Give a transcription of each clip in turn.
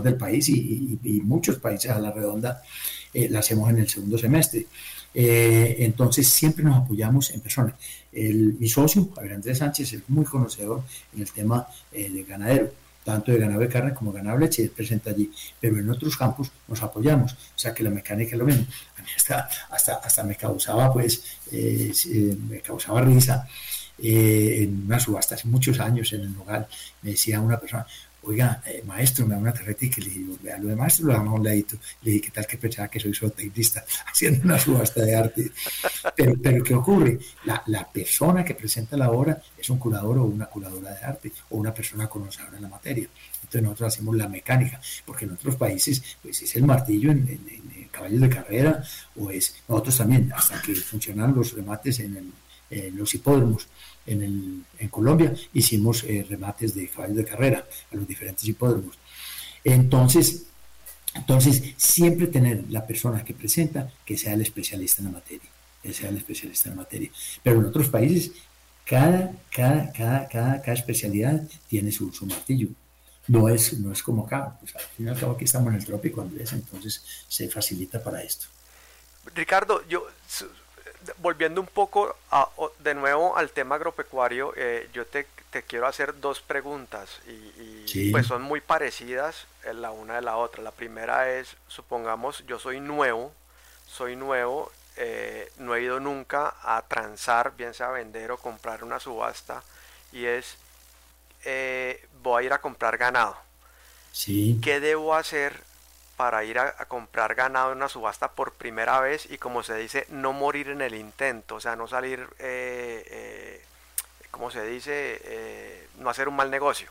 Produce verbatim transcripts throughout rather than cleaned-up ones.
del país y, y, y muchos países a la redonda eh, la hacemos en el segundo semestre. Eh, entonces siempre nos apoyamos en personas. El, mi socio, Javier Andrés Sánchez, es muy conocedor en el tema eh, de ganadero, tanto de ganado de carne como de ganado de leche, es presente allí, pero en otros campos nos apoyamos, o sea que la mecánica es lo mismo. A mí hasta, hasta, hasta me causaba, pues, eh, me causaba risa. Eh, en una subasta hace muchos años en el Nogal, me decía una persona, oiga, eh, maestro, me da una tarjeta, y que le digo, vea, lo de maestro lo damos a un ladito. Le dije, ¿qué tal que pensaba que soy zootecnista haciendo una subasta de arte? Pero, pero ¿qué ocurre? La, la persona que presenta la obra es un curador o una curadora de arte o una persona conocedora en la materia. Entonces nosotros hacemos la mecánica, porque en otros países pues es el martillo en, en, en caballos de carrera, o es, nosotros también, hasta que funcionan los remates en, el, en los hipódromos. En, el, en Colombia hicimos eh, remates de caballos de carrera a los diferentes hipódromos. Entonces, entonces, siempre tener la persona que presenta que sea el especialista en la materia, que sea el especialista en la materia. Pero en otros países, cada, cada, cada, cada, cada especialidad tiene su, su martillo. No es, no es como acá, pues al fin y al cabo aquí estamos en el trópico, Andrés, entonces se facilita para esto. Ricardo, yo... volviendo un poco a, de nuevo al tema agropecuario, eh, yo te, te quiero hacer dos preguntas y, y sí. Pues son muy parecidas la una de la otra. La primera es, supongamos, yo soy nuevo, soy nuevo, eh, no he ido nunca a transar, bien sea vender o comprar una subasta, y es, eh, voy a ir a comprar ganado. Sí. ¿Qué debo hacer para ir a, a comprar ganado en una subasta por primera vez y, como se dice, no morir en el intento? O sea, no salir, eh, eh, ¿cómo se dice? Eh, no hacer un mal negocio.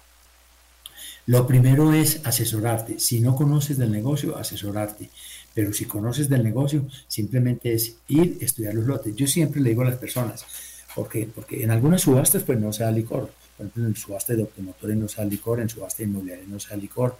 Lo primero es asesorarte. Si no conoces del negocio, asesorarte. Pero si conoces del negocio, simplemente es ir a estudiar los lotes. Yo siempre le digo a las personas, ¿por qué? Porque en algunas subastas pues no se da licor. Por ejemplo, en subasta de automotores no se da licor, en subasta inmobiliaria no se da licor.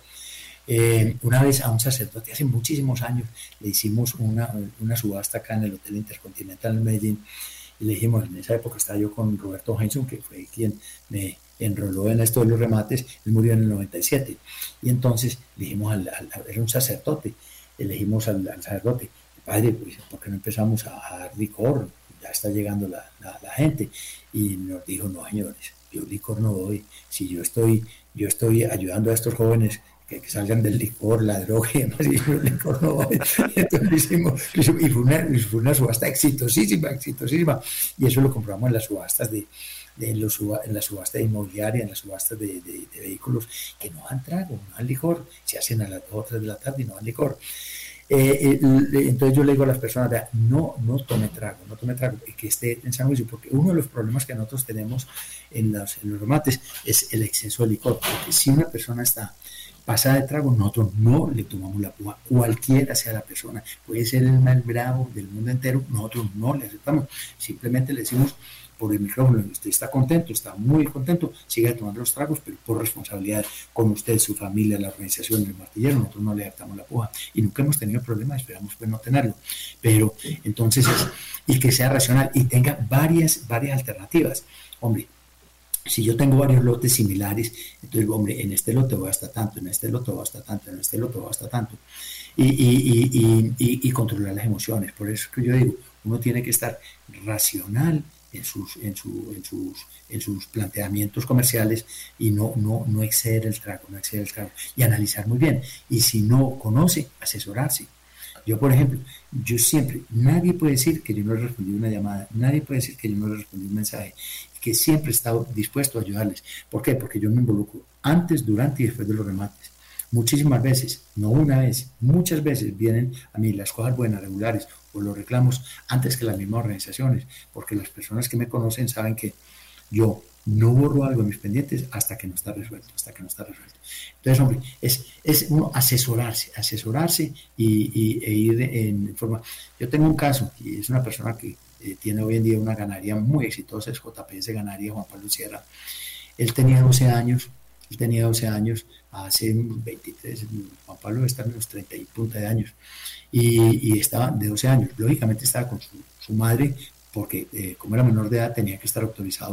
Eh, una vez a un sacerdote, hace muchísimos años, le hicimos una, una subasta acá en el Hotel Intercontinental en Medellín, y le dijimos, en esa época estaba yo con Roberto Henson, que fue quien me enroló en esto de los remates, él murió en el noventa y siete, y entonces le dijimos, al, al, era un sacerdote, le dijimos al, al sacerdote, padre, pues, ¿por qué no empezamos a, a dar licor? Ya está llegando la, la, la gente, y nos dijo, no señores, yo licor no doy, si yo estoy, yo estoy ayudando a estos jóvenes que, que salgan del licor, la droga y demás, y yo el licor no doy. Entonces lo hicimos, y fue una, fue una subasta exitosísima, exitosísima, y eso lo compramos en las subastas de, de en, los, en la subasta inmobiliaria, en las subastas de, de, de vehículos, que no dan trago, no dan licor, se hacen a las dos o tres de la tarde y no dan licor. Eh, eh, entonces yo le digo a las personas, vea, no, no tome trago, no tome trago, que esté en San Juicio, porque uno de los problemas que nosotros tenemos en, las, en los remates es el exceso de licor, porque si una persona está pasada de trago, nosotros no le tomamos la puja, cualquiera sea la persona, puede ser el más bravo del mundo entero, nosotros no le aceptamos, simplemente le decimos por el micrófono, usted está contento, está muy contento, siga tomando los tragos, pero por responsabilidad con usted, su familia, la organización, el martillero, nosotros no le adaptamos la puja y nunca hemos tenido problemas, esperamos pues no tenerlo, pero entonces es, y que sea racional y tenga varias, varias alternativas, hombre. Si yo tengo varios lotes similares, entonces digo, hombre, en este lote voy hasta tanto, en este lote voy hasta tanto, en este lote voy hasta tanto, y, y, y, y, y, y controlar las emociones. Por eso es que yo digo, uno tiene que estar racional en sus, en su, en sus, en sus planteamientos comerciales y no, no, no exceder el trago, no exceder el trago, y analizar muy bien. Y si no conoce, asesorarse. Yo, por ejemplo, yo siempre, nadie puede decir que yo no le respondí una llamada, nadie puede decir que yo no le respondí un mensaje, que siempre he estado dispuesto a ayudarles. ¿Por qué? Porque yo me involucro antes, durante y después de los remates. Muchísimas veces, no una vez, muchas veces vienen a mí las cosas buenas, regulares o los reclamos antes que las mismas organizaciones, porque las personas que me conocen saben que yo no borro algo en mis pendientes hasta que no está resuelto, hasta que no está resuelto. Entonces, hombre, es, es uno asesorarse, asesorarse y, y, e ir en forma. Yo tengo un caso, y es una persona que eh, tiene hoy en día una ganadería muy exitosa, es J P S Ganadería, Juan Pablo Sierra. Él tenía doce años, él tenía doce años, hace veintitrés, Juan Pablo está en unos treinta y punta de años, y, y estaba de doce años, lógicamente estaba con su, su madre, porque eh, como era menor de edad tenía que estar autorizado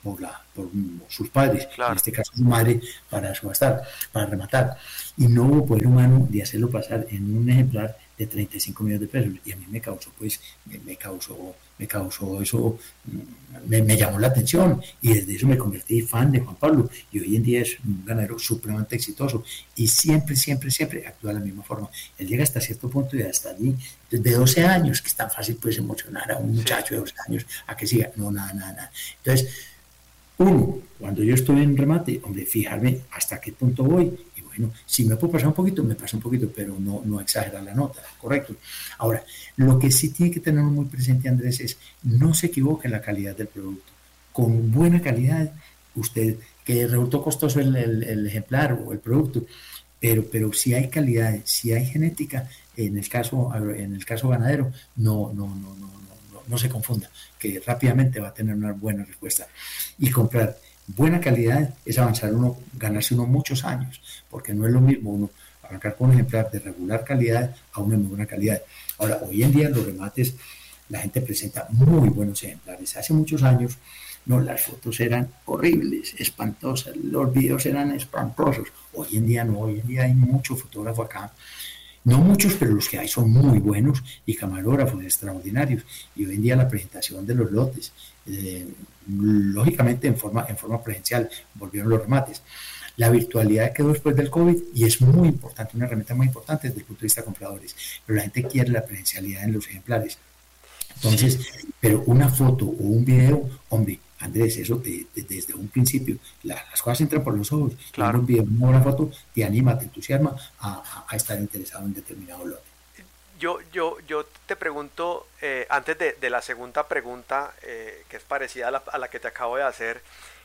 por, la, por sus padres, claro. en este caso su madre, para subastar, para rematar. Y no hubo poder humano de hacerlo pasar en un ejemplar de treinta y cinco millones de pesos. Y a mí me causó, pues, me, me causó, me causó eso, me, me llamó la atención. Y desde eso me convertí en fan de Juan Pablo. Y hoy en día es un ganadero supremamente exitoso. Y siempre, siempre, siempre actúa de la misma forma. Él llega hasta cierto punto y hasta allí, de doce años, que es tan fácil, pues, emocionar a un muchacho sí. de doce años a que siga. No, nada, nada, nada. Entonces, uno, cuando yo estoy en remate, hombre, fijarme hasta qué punto voy. Bueno, si me puedo pasar un poquito, me pasa un poquito, pero no, no exagerar la nota, ¿correcto? Ahora, lo que sí tiene que tener muy presente, Andrés, es no se equivoque en la calidad del producto. Con buena calidad, usted, que resultó costoso el, el, el ejemplar o el producto, pero, pero si hay calidad, si hay genética, en el caso, en el caso ganadero, no, no, no, no, no, no, no se confunda, que rápidamente va a tener una buena respuesta. Y comprar buena calidad es avanzar uno, ganarse uno muchos años, porque no es lo mismo uno arrancar con un ejemplar de regular calidad a uno de muy buena calidad. Ahora, hoy en día en los remates la gente presenta muy buenos ejemplares. Hace muchos años, no, las fotos eran horribles, espantosas, los videos eran espantosos. Hoy en día no, hoy en día hay mucho fotógrafo acá. No muchos, pero los que hay son muy buenos y camarógrafos extraordinarios. Y hoy en día la presentación de los lotes, eh, lógicamente en forma, en forma presencial, volvieron los remates. La virtualidad quedó después del COVID y es muy importante, una herramienta muy importante desde el punto de vista de compradores. Pero la gente quiere la presencialidad en los ejemplares. Entonces, pero una foto o un video, hombre, Andrés, eso te, te, desde un principio, la, las cosas entran por los ojos. Claro. Un video, una foto, te anima, te entusiasma a, a, a estar interesado en determinado lote. Yo, yo, yo te pregunto, eh, antes de, de la segunda pregunta, eh, que es parecida a la, a la que te acabo de hacer,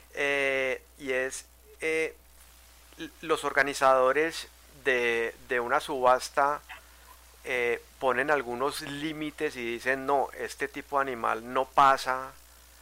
eh, y es, eh, los organizadores de, de una subasta eh, ponen algunos límites y dicen, no, este tipo de animal no pasa,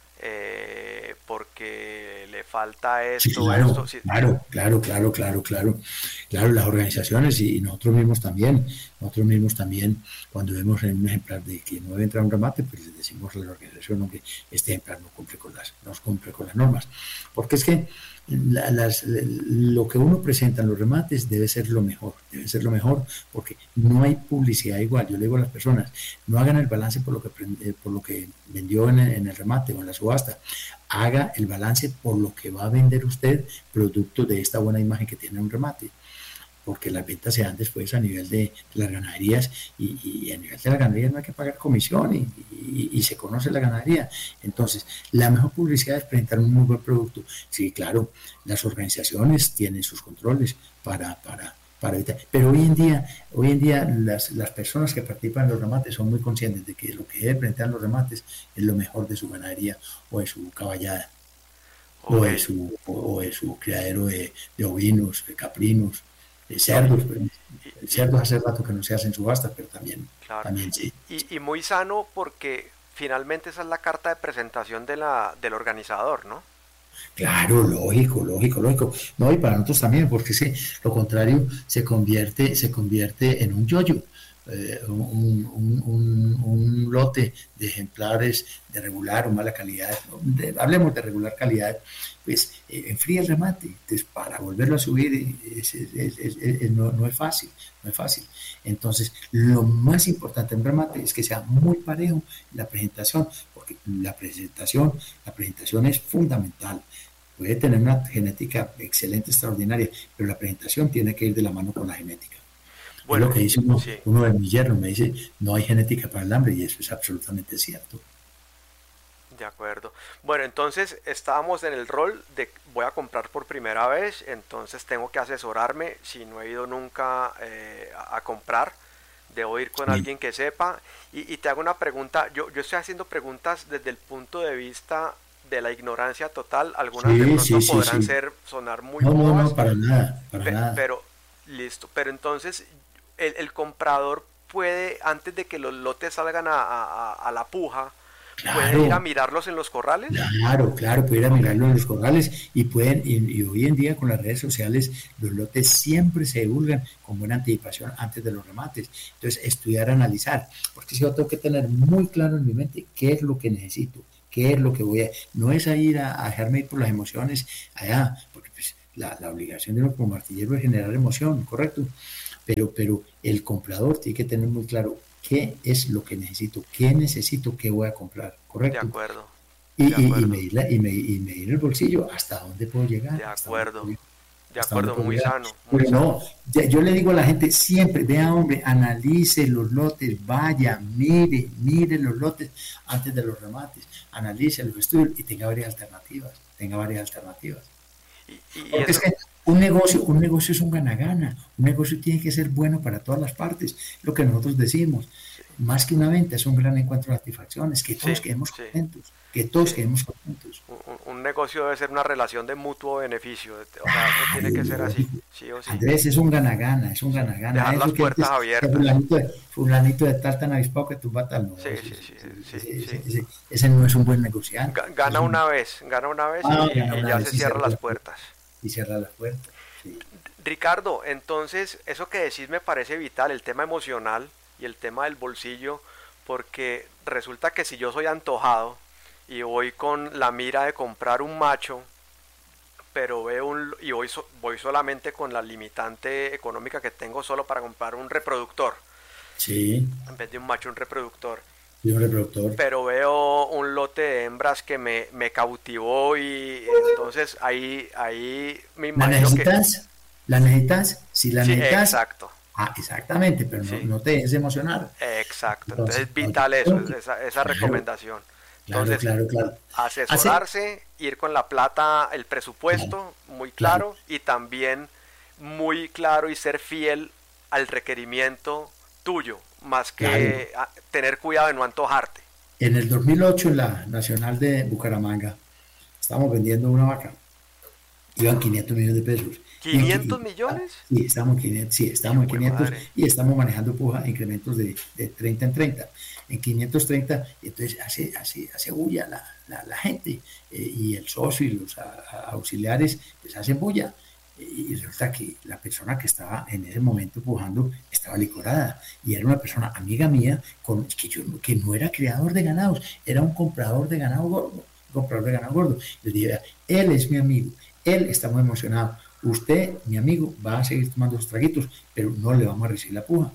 Eh, porque le falta esto, sí, claro, esto. Sí. Claro, claro, claro, claro, claro, claro, las organizaciones y nosotros mismos también, nosotros mismos también, cuando vemos en un ejemplar de que no debe entrar un remate, pues le decimos a la organización que este ejemplar no cumple con las, no cumple con las normas, porque es que la, las, lo que uno presenta en los remates debe ser lo mejor, debe ser lo mejor, porque no hay publicidad igual. Yo le digo a las personas, no hagan el balance por lo que por lo que vendió en el, en el remate o en la subasta, haga el balance por lo que va a vender usted producto de esta buena imagen que tiene un remate, porque las ventas se dan después a nivel de, de las ganaderías y, y a nivel de las ganaderías no hay que pagar comisión y, y, y se conoce la ganadería. Entonces, la mejor publicidad es presentar un muy buen producto. Sí, claro, las organizaciones tienen sus controles para, para, para evitar, pero hoy en día, hoy en día las, las personas que participan en los remates son muy conscientes de que lo que debe presentar en los remates es lo mejor de su ganadería o de su caballada, okay. o, de su, o, o de su criadero de, de ovinos, de caprinos, de cerdos, y, cerdos hace rato que no se hacen subastas, pero también, claro. también sí. Y, y muy sano porque finalmente esa es la carta de presentación de la, del organizador, ¿no? Claro, lógico, lógico, lógico. No, y para nosotros también, porque sí, lo contrario se convierte, se convierte en un yoyo. Eh, un, un, un, un lote de ejemplares de regular o mala calidad, de, hablemos de regular calidad, pues eh, enfría el remate. Entonces, para volverlo a subir es, es, es, es, es, no, no es fácil, no es fácil. Entonces, lo más importante en un remate es que sea muy parejo la presentación, porque la presentación, la presentación es fundamental. Puede tener una genética excelente, extraordinaria, pero la presentación tiene que ir de la mano con la genética. Bueno, es lo que dice uno, sí. uno de mis yernos, me dice, no hay genética para el hambre, y eso es absolutamente cierto. De acuerdo. Bueno, entonces estábamos en el rol de voy a comprar por primera vez, entonces tengo que asesorarme, si no he ido nunca eh, a, a comprar, debo ir con sí. alguien que sepa, y, y te hago una pregunta, yo, yo estoy haciendo preguntas desde el punto de vista de la ignorancia total, algunas sí, de pronto sí, sí, podrán sí. ser, sonar muy no, boas, no, no, para nada, para pe- nada. pero, listo, pero entonces el, el comprador puede, antes de que los lotes salgan a, a, a la puja, claro. ¿puede ir a mirarlos en los corrales? Claro, claro, puede ir a mirarlos en los corrales y pueden, y, y hoy en día con las redes sociales los lotes siempre se divulgan con buena anticipación antes de los remates. Entonces, estudiar, analizar, porque si yo tengo que tener muy claro en mi mente qué es lo que necesito, qué es lo que voy a... No es a ir a, a dejarme ir por las emociones allá, porque pues, la, la obligación de uno como artillero es generar emoción, ¿correcto? Pero, pero el comprador tiene que tener muy claro qué es lo que necesito, qué necesito, qué voy a comprar, ¿correcto? De acuerdo. Y, de acuerdo. y, y, medir la, y, medir, y medir el bolsillo, hasta dónde puedo llegar. De acuerdo. Puedo, de acuerdo, muy llegar. sano. Muy Pero sano. no, ya, yo le digo a la gente siempre, vea hombre, analice los lotes, vaya, mire, mire los lotes antes de los remates, analice los estudios y tenga varias alternativas, tenga varias alternativas. Y, y Porque eso... es que un negocio, un negocio es un gana-gana, un negocio tiene que ser bueno para todas las partes, lo que nosotros decimos. Más que una venta, es un gran encuentro de satisfacciones, que todos sí, quedemos sí. contentos, que todos sí. quedemos contentos. Un, un negocio debe ser una relación de mutuo beneficio, o sea, eso tiene que ser así, sí o sí. Andrés, es un gana-gana, es un gana-gana. Dejar eso las puertas antes, abiertas. Fulanito de, fulanito de tal tan avispado que tú batas, no. Sí, sí, sí, sí, sí, ese, ese, ese no es un buen negociante. Gana una vez, gana una vez ah, y, gana y una ya vez se y cierran cierra las puertas. Y cierra las puertas, sí. Ricardo, entonces, eso que decís me parece vital, el tema emocional y el tema del bolsillo, porque resulta que si yo soy antojado y voy con la mira de comprar un macho, pero veo un y voy, so, voy solamente con la limitante económica que tengo solo para comprar un reproductor, sí, en vez de un macho, un reproductor. Y un reproductor. Pero veo un lote de hembras que me, me cautivó y entonces ahí, ahí me imagino ¿La necesitas? que... ¿La necesitas? Si la sí, necesitas... exacto. Ah, exactamente, pero no, sí. no te dejes emocionar. Exacto, entonces es vital eso, esa, esa claro, recomendación. Entonces, claro, claro, claro. asesorarse, Hace... ir con la plata, el presupuesto claro, muy claro, claro y también muy claro y ser fiel al requerimiento tuyo, más que claro. tener cuidado de no antojarte. En el dos mil ocho, en la Nacional de Bucaramanga, estábamos vendiendo una vaca, iban quinientos millones de pesos. ¿quinientos millones? Sí, estamos en quinientos, sí, estamos en quinientos y estamos manejando puja, incrementos de, de treinta en treinta. En quinientos treinta, entonces hace, hace, hace bulla la, la, la gente eh, y el socio y los a, a auxiliares pues hacen bulla. Y resulta que la persona que estaba en ese momento pujando estaba licorada y era una persona amiga mía con, que, yo, que no era criador de ganados, era un comprador de ganado gordo, un comprador de ganado gordo. Les dije, él es mi amigo, él está muy emocionado. Usted, mi amigo, va a seguir tomando sus traguitos, pero no le vamos a recibir la puja.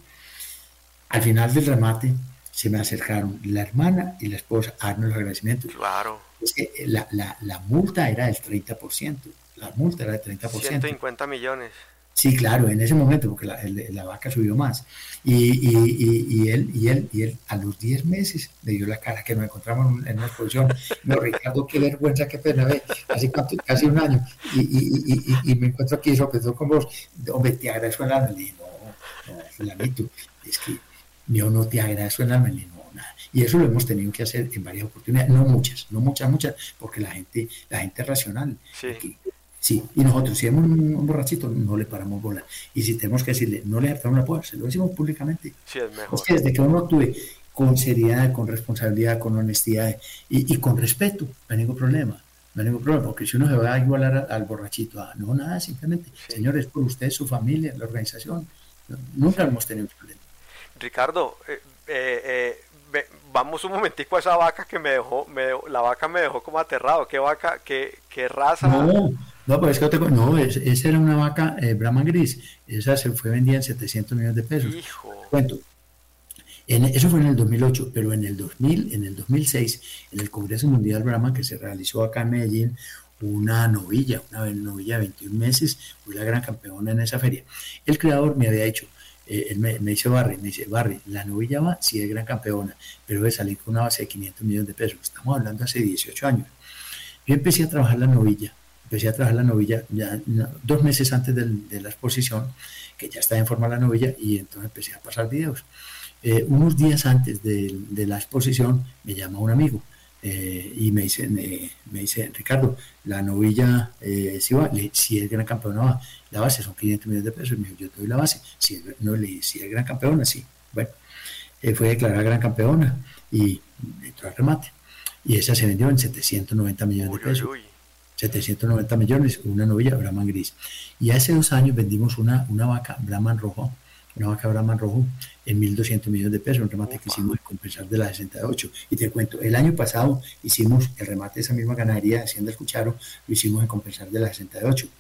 Al final del remate se me acercaron la hermana y la esposa a darme los agradecimientos. Claro. Es que la, la, la multa era del treinta por ciento. La multa era del treinta por ciento. ciento cincuenta millones. Sí, claro, en ese momento, porque la, la vaca subió más. Y, y, y, y, él, y, él, y él a los diez meses le dio la cara, que nos encontramos en una exposición. No, Ricardo, qué vergüenza, qué pena, ve, hace cuánto, casi un año. Y, y, y, y, y me encuentro aquí sopetó con vos. Hombre, te agradezco el alma. Le dije, no, no, fulanito, es que yo no te agradezco el alma. Le dije, no, nada. Y eso lo hemos tenido que hacer en varias oportunidades, no muchas, no muchas, muchas, porque la gente, la gente es racional. Sí. Porque, sí, y nosotros, si vemos un, un borrachito, no le paramos bola. Y si tenemos que decirle, no le aceptamos la puerta, se lo decimos públicamente. Sí, es mejor. Es que desde que uno actúe con seriedad, con responsabilidad, con honestidad y, y con respeto, no hay ningún problema. No hay ningún problema, porque si uno se va a igualar al, al borrachito, ah, no, nada, simplemente, sí. Señores, por usted, su familia, la organización, no, nunca sí. hemos tenido problema. Ricardo, eh, eh, eh, vamos un momentico a esa vaca que me dejó, me dejó, la vaca me dejó como aterrado. ¿Qué vaca, qué, qué raza? No. No, pues es que te, no, es, esa era una vaca eh, Brahman gris, esa se fue vendida en setecientos millones de pesos. Hijo. Cuento, en, eso fue en el dos mil ocho, pero en el dos mil, en el dos mil seis, en el Congreso Mundial Brahman que se realizó acá en Medellín, una novilla, una novilla de veintiún meses, fue la gran campeona en esa feria. El creador me había dicho, eh, él me, me dice Barry, me dice, Barry, la novilla va, sí es gran campeona, pero debe salir con una base de quinientos millones de pesos. Estamos hablando hace dieciocho años. Yo empecé a trabajar la novilla. Empecé a trabajar la novilla ya no, dos meses antes del, de la exposición, que ya estaba en forma la novilla, y entonces empecé a pasar videos. Eh, unos días antes de, de la exposición me llama un amigo eh, y me dice, me, me dice, Ricardo, la novilla eh, si va, le, si es gran campeona va, la base son quinientos millones de pesos, me dijo, yo te doy la base, si, no, le, si es gran campeona, sí. Bueno, eh, fue declarada gran campeona y entró al remate, y esa se vendió en setecientos noventa millones uy, de pesos. Uy, uy. setecientos noventa millones, una novilla Brahman gris. Y hace dos años vendimos una, una vaca Brahman rojo, una vaca Brahman rojo en mil doscientos millones de pesos, un remate Upa. que hicimos de compensar de la sesenta y ocho. Y te cuento, el año pasado hicimos el remate de esa misma ganadería, Hacienda El Cucharo, lo hicimos en compensar de la sesenta y ocho.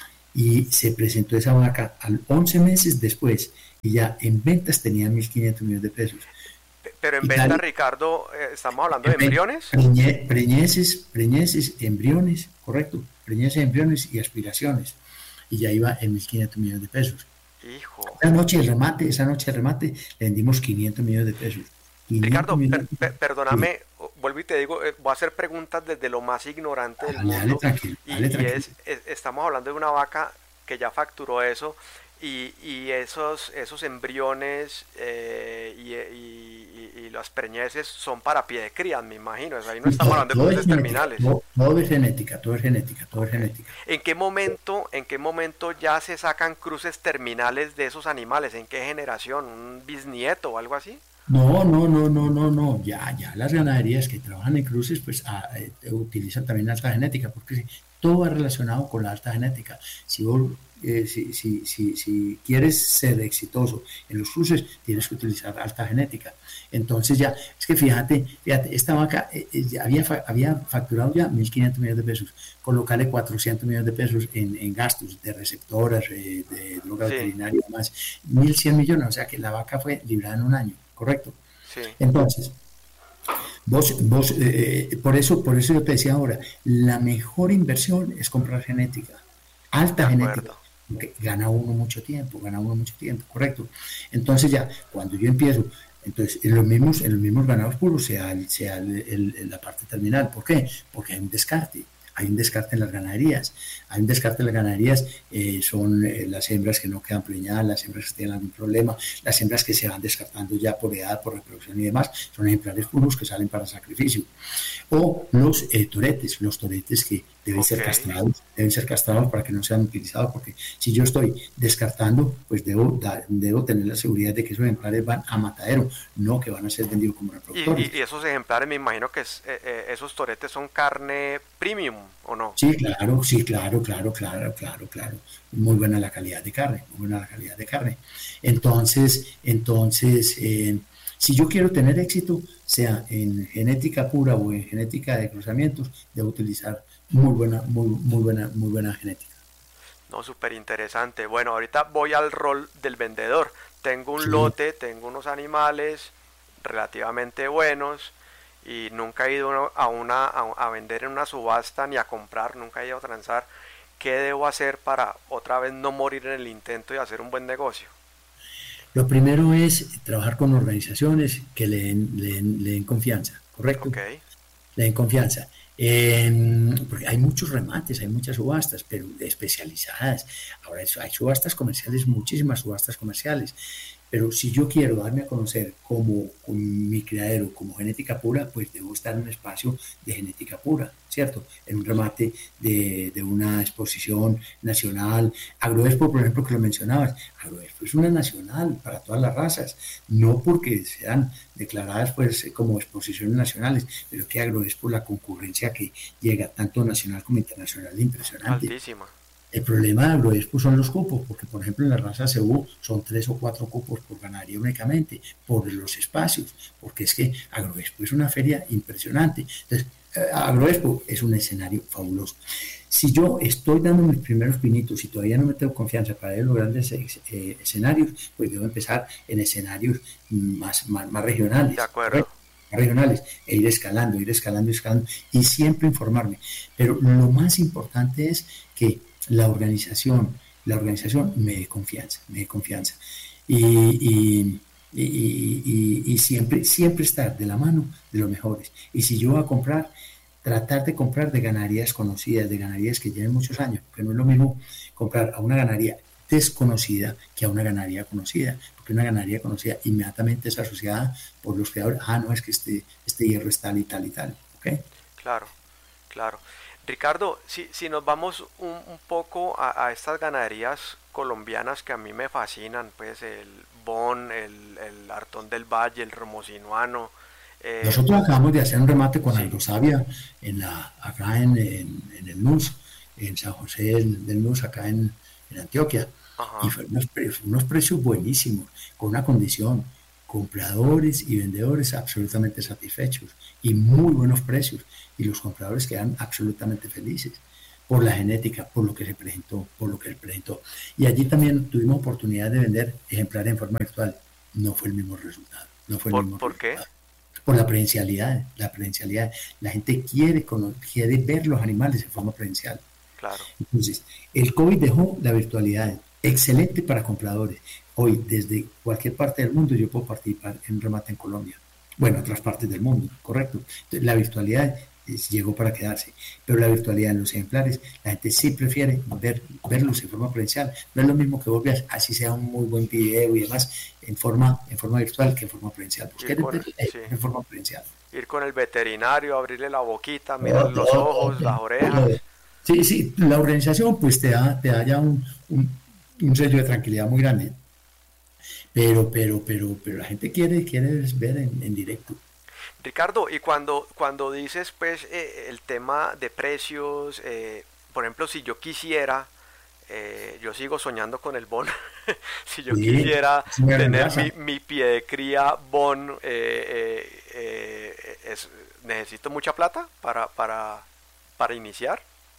Y se presentó esa vaca al once meses después y ya en ventas tenía mil quinientos millones de pesos. Pero en venta, Ricardo, ¿estamos hablando de embriones? Preñe, preñeces, preñeces, embriones, correcto, preñeces, embriones y aspiraciones. Y ya iba en mil quinientos millones de pesos. Hijo. Esa noche el remate, esa noche el remate, le vendimos quinientos millones de pesos. Ricardo, per, per, perdóname, sí. vuelvo y te digo, voy a hacer preguntas desde lo más ignorante del dale, mundo. Dale, tranquilo, dale, y, tranquilo. y es, es, estamos hablando de una vaca que ya facturó eso, y, y esos, esos embriones eh, y, y, y, y las preñeces son para pie de cría, me imagino. Ahí no estamos hablando de cruces terminales. Todo, todo es genética, todo es genética, todo okay. es genética. ¿En qué momento, en qué momento ya se sacan cruces terminales de esos animales? ¿En qué generación? ¿Un bisnieto o algo así? No, no, no, no, no, no. Ya, ya las ganaderías que trabajan en cruces, pues a, eh, utilizan también alta genética, porque todo va relacionado con la alta genética. Si vos Eh, si, si, si, si quieres ser exitoso en los cruces, tienes que utilizar alta genética. Entonces ya, es que fíjate, fíjate, esta vaca eh, eh, había, había facturado ya mil quinientos millones de pesos, colocarle cuatrocientos millones de pesos en, en gastos de receptoras, eh, de droga sí. veterinaria y demás, mil cien millones, o sea que la vaca fue librada en un año, ¿correcto? Sí. Entonces, Vos, vos eh, por eso, por eso yo te decía ahora, la mejor inversión es comprar genética, alta genética. Porque gana uno mucho tiempo, gana uno mucho tiempo, correcto. Entonces ya, cuando yo empiezo, entonces en los mismos, en los mismos ganados puros, sea, el, sea el, el, la parte terminal. ¿Por qué? Porque hay un descarte, hay un descarte en las ganaderías. Hay un descarte en las ganaderías, eh, son eh, las hembras que no quedan preñadas, las hembras que tienen algún problema, las hembras que se van descartando ya por edad, por reproducción y demás, son ejemplares puros que salen para sacrificio. O los eh, toretes, los toretes que deben okay. ser castrados, deben ser castrados para que no sean utilizados, porque si yo estoy descartando, pues debo, da, debo tener la seguridad de que esos ejemplares van a matadero, no que van a ser vendidos como reproductores. Y, y, y esos ejemplares, me imagino que es, eh, eh, esos toretes son carne premium, ¿o no? Sí, claro, sí, claro, claro, claro, claro, claro. Muy buena la calidad de carne, muy buena la calidad de carne. Entonces, entonces, eh, si yo quiero tener éxito, sea en genética pura o en genética de cruzamientos, debo utilizar muy buena, muy, muy buena, muy buena genética. No, súper interesante. Bueno, ahorita voy al rol del vendedor. Tengo un sí. lote, tengo unos animales relativamente buenos y nunca he ido a una a, a vender en una subasta ni a comprar, nunca he ido a transar. ¿Qué debo hacer para otra vez no morir en el intento y hacer un buen negocio? Lo primero es trabajar con organizaciones que le den, le den, le den confianza, ¿correcto? Okay. Le den confianza. Eh, porque hay muchos remates, hay muchas subastas, pero especializadas. Ahora hay subastas comerciales, muchísimas subastas comerciales. Pero si yo quiero darme a conocer como, como mi criadero, como genética pura, pues debo estar en un espacio de genética pura, ¿cierto? En un remate de, de una exposición nacional. Agroexpo, por ejemplo, que lo mencionabas, Agroexpo es una nacional para todas las razas, no porque sean declaradas pues como exposiciones nacionales, pero que Agroexpo, la concurrencia que llega tanto nacional como internacional, impresionante. Altísima. El problema de Agroexpo son los cupos, porque por ejemplo en la raza cebú son tres o cuatro cupos por ganadería únicamente, por los espacios, porque es que Agroexpo es una feria impresionante. Entonces, eh, Agroexpo es un escenario fabuloso. Si yo estoy dando mis primeros pinitos y todavía no me tengo confianza para ir a los grandes eh, escenarios, pues debo empezar en escenarios más, más, más regionales. De acuerdo. regionales e ir escalando, ir escalando, escalando y siempre informarme. Pero lo más importante es que la organización, la organización me dé confianza, me dé confianza. Y, y, y, y, y siempre, siempre estar de la mano de los mejores. Y si yo voy a comprar, tratar de comprar de ganaderías conocidas, de ganaderías que lleven muchos años, porque no es lo mismo comprar a una ganadería desconocida que a una ganadería conocida, porque una ganadería conocida inmediatamente es asociada por los creadores, ah, no, es que este, este hierro es tal y tal y tal, ¿ok? Claro, claro. Ricardo, si, si nos vamos un, un poco a, a estas ganaderías colombianas que a mí me fascinan, pues el Bon, el, el Artón del Valle, el Romosinuano. Eh, Nosotros acabamos de hacer un remate con sí. Aldosavia en la, acá en, en, en el N U S, en San José del, del N U S, acá en, en Antioquia. Y fueron unos, pre unos precios buenísimos, con una condición, compradores y vendedores absolutamente satisfechos y muy buenos precios, y los compradores quedan absolutamente felices por la genética, por lo que se presentó, por lo que se presentó. Y allí también tuvimos oportunidad de vender ejemplares en forma virtual. No fue el mismo resultado. No fue el ¿Por, mismo ¿por qué? resultado. Por la presencialidad, la presencialidad. La gente quiere, quiere ver los animales en forma presencial. Claro. Entonces, el COVID dejó la virtualidad excelente para compradores. Hoy, desde cualquier parte del mundo, yo puedo participar en un remate en Colombia. Bueno, otras partes del mundo, correcto. Entonces, la virtualidad es, llegó para quedarse, pero la virtualidad en los ejemplares, la gente sí prefiere ver, verlos en forma presencial. No es lo mismo que vos veas, así sea un muy buen video y demás, en forma, en forma virtual que en forma presencial. Pues Ir con, sí. en forma presencial. Ir con el veterinario, abrirle la boquita, mirar los todo, ojos, todo, las orejas. todo. Sí, sí, la organización pues te da, te da ya un, un, un sello de tranquilidad muy grande. Pero, pero, pero, pero la gente quiere, quiere ver en, en directo. Ricardo, y cuando, cuando dices pues eh, el tema de precios, eh, por ejemplo, si yo quisiera, eh, yo sigo soñando con el bon, si yo sí, quisiera tener mi, mi pie de cría bon, eh, eh, eh, es, ¿necesito mucha plata para, para, para iniciar?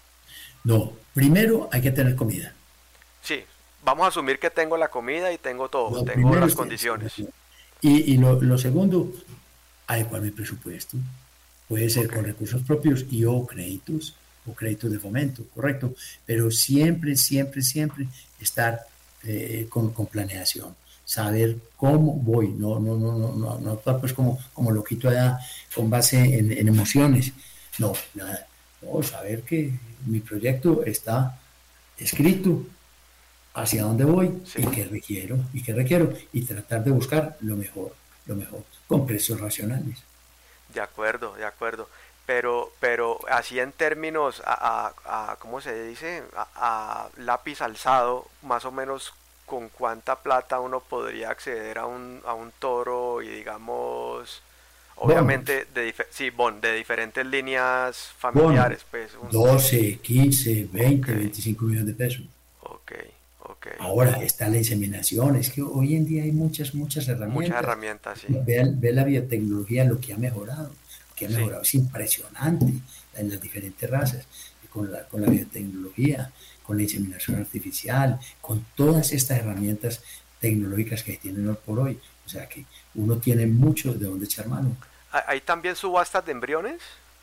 No, primero hay que tener comida. Sí, vamos a asumir que tengo la comida y tengo todo, lo tengo las condiciones. Y, y lo, lo segundo, adecuar mi presupuesto. Puede ser okay. con recursos propios y o créditos, o créditos de fomento, correcto. Pero siempre, siempre, siempre estar eh, con, con planeación. Saber cómo voy, no, no, no, no, no, no actuar pues como, como loquito allá con base en, en emociones. No, nada. No, saber que mi proyecto está escrito, hacia dónde voy sí. y qué requiero, y qué requiero, y tratar de buscar lo mejor, lo mejor, con precios racionales. De acuerdo, de acuerdo. Pero, pero así en términos, a, a, a ¿cómo se dice? A, a lápiz alzado, más o menos con cuánta plata uno podría acceder a un, a un toro y digamos, obviamente, de, sí, bon, de diferentes líneas familiares. Bon, pues, un... doce, quince, veinte, okay. veinticinco millones de pesos. Ok. Okay. Ahora está la inseminación, es que hoy en día hay muchas, muchas herramientas. Muchas herramientas, sí. Ve, ve la biotecnología, lo que ha mejorado, lo que ha mejorado sí. es impresionante en las diferentes razas, con la, con la biotecnología, con la inseminación artificial, con todas estas herramientas tecnológicas que tienen hoy por hoy. O sea que uno tiene mucho de dónde echar mano. ¿Hay también subastas de embriones?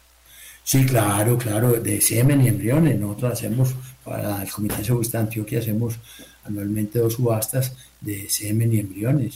Sí, claro, claro, de semen y embriones. Nosotros hacemos, para el Comité de Zoología de Antioquia, hacemos anualmente dos subastas de semen y embriones.